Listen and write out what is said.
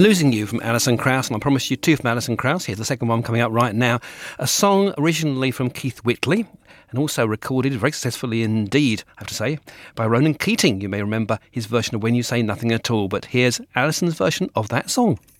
Losing You from Alison Krauss, and I promised you two from Alison Krauss. Here's the second one coming up right now. A song originally from Keith Whitley and also recorded very successfully indeed, I have to say, by Ronan Keating. You may remember his version of When You Say Nothing at All, but here's Alison's version of that song.